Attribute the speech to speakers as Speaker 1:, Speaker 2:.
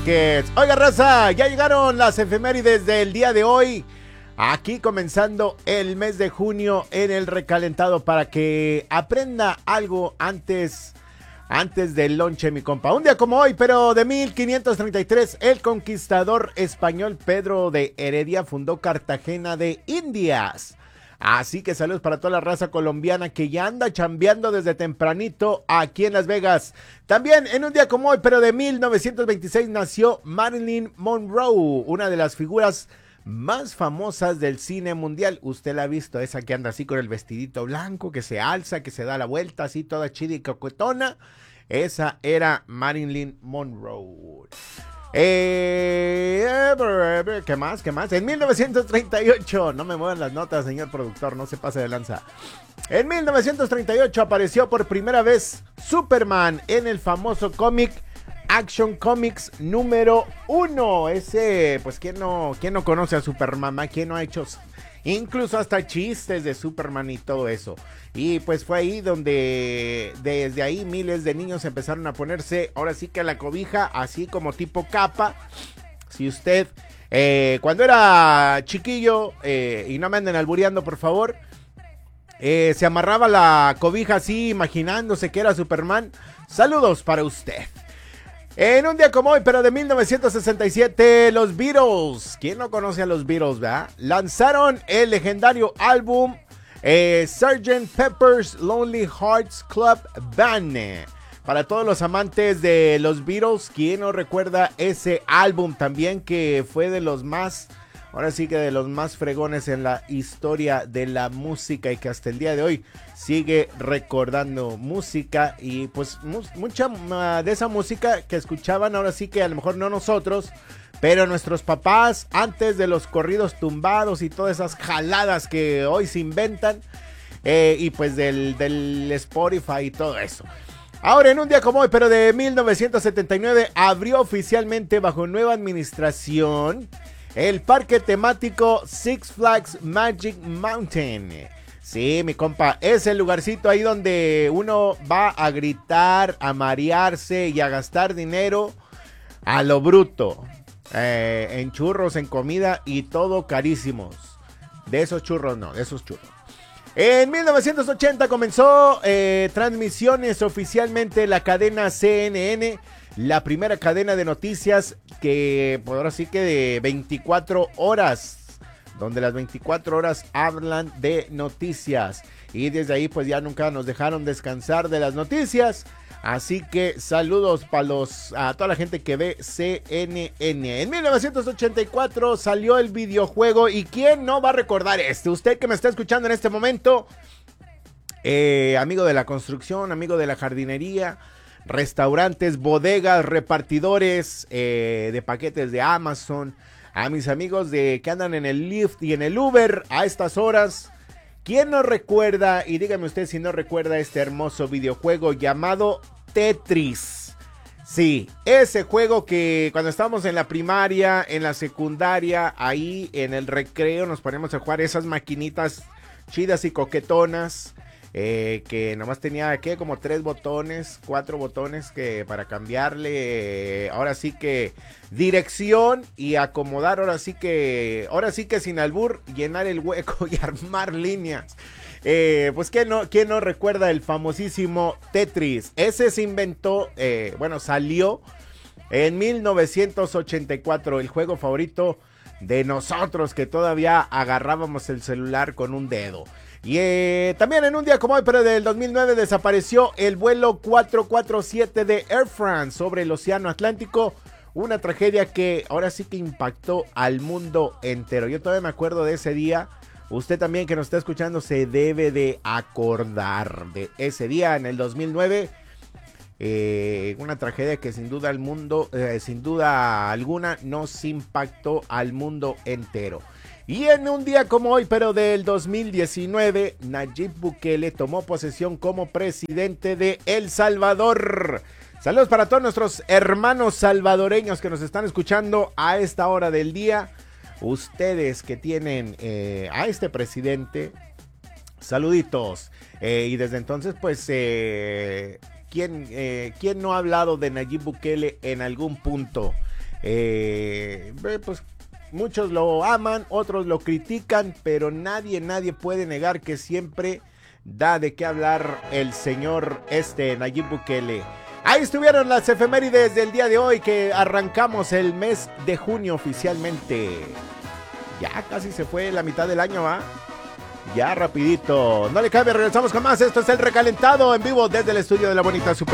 Speaker 1: Vázquez. Oiga, raza, ya llegaron las efemérides del día de hoy. Aquí comenzando el mes de junio en el recalentado para que aprenda algo antes del lonche, mi compa. Un día como hoy, pero de 1533, el conquistador español Pedro de Heredia fundó Cartagena de Indias. Así que saludos para toda la raza colombiana que ya anda chambeando desde tempranito aquí en Las Vegas. También en un día como hoy, pero de 1926, nació Marilyn Monroe, una de las figuras más famosas del cine mundial. Usted la ha visto, esa que anda así con el vestidito blanco, que se alza, que se da la vuelta así toda chida y coquetona. Esa era Marilyn Monroe. ¿Qué más? En 1938, no me muevan las notas, señor productor, no se pase de lanza. En 1938 apareció por primera vez Superman en el famoso cómic Action Comics número 1. Ese, pues, ¿quién no conoce a Superman? ¿Quién no ha hecho incluso hasta chistes de Superman y todo eso? Y pues fue ahí donde desde ahí miles de niños empezaron a ponerse ahora sí que la cobija así como tipo capa. Si usted cuando era chiquillo, y no me anden albureando por favor, se amarraba la cobija así imaginándose que era Superman, saludos para usted. En un día como hoy, pero de 1967, los Beatles, ¿quién no conoce a los Beatles, verdad? Lanzaron el legendario álbum Sgt. Pepper's Lonely Hearts Club Band. Para todos los amantes de los Beatles, ¿quién no recuerda ese álbum también que fue de los más, ahora sí que de los más fregones en la historia de la música y que hasta el día de hoy sigue recordando música? Y pues mucha de esa música que escuchaban ahora sí que a lo mejor no nosotros, pero nuestros papás antes de los corridos tumbados y todas esas jaladas que hoy se inventan, y pues del Spotify y todo eso. Ahora, en un día como hoy, pero de 1979, abrió oficialmente bajo nueva administración el parque temático Six Flags Magic Mountain. Sí, mi compa, es el lugarcito ahí donde uno va a gritar, a marearse y a gastar dinero a lo bruto. En churros, en comida y todo carísimos. De esos churros no, de esos churros. En 1980 comenzó transmisiones oficialmente la cadena CNN, la primera cadena de noticias que, pues ahora sí que de 24 horas, donde las 24 horas hablan de noticias. Y desde ahí pues ya nunca nos dejaron descansar de las noticias. Así que saludos a toda la gente que ve CNN. En 1984 salió el videojuego. ¿Y quién no va a recordar este? Usted que me está escuchando en este momento, amigo de la construcción, amigo de la jardinería, restaurantes, bodegas, repartidores de paquetes de Amazon, a mis amigos que andan en el Lyft y en el Uber a estas horas. ¿Quién no recuerda? Y dígame usted si no recuerda este hermoso videojuego llamado Tetris. Sí, ese juego que cuando estábamos en la primaria, en la secundaria, ahí en el recreo nos poníamos a jugar esas maquinitas chidas y coquetonas. Que nomás tenía como 3 botones, 4 botones que para cambiarle, ahora sí que dirección y acomodar, ahora sí que sin albur, llenar el hueco y armar líneas. Pues ¿quién no recuerda el famosísimo Tetris? Ese se inventó, salió en 1984, el juego favorito de nosotros que todavía agarrábamos el celular con un dedo. Y también en un día como hoy, pero del 2009, desapareció el vuelo 447 de Air France sobre el Océano Atlántico. Una tragedia que ahora sí que impactó al mundo entero. Yo todavía me acuerdo de ese día. Usted también que nos está escuchando se debe de acordar de ese día en el 2009. Una tragedia que sin duda sin duda alguna nos impactó al mundo entero. Y en un día como hoy, pero del 2019, Nayib Bukele tomó posesión como presidente de El Salvador. Saludos para todos nuestros hermanos salvadoreños que nos están escuchando a esta hora del día. Ustedes que tienen a este presidente, saluditos. Y desde entonces, pues, ¿quién no ha hablado de Nayib Bukele en algún punto? Pues muchos lo aman, otros lo critican, pero nadie puede negar que siempre da de qué hablar el señor Nayib Bukele. Ahí estuvieron las efemérides del día de hoy, que arrancamos el mes de junio oficialmente. Ya casi se fue la mitad del año, ¿va? Ya rapidito. No le cabe, regresamos con más. Esto es El Recalentado en vivo desde el estudio de la bonita Super.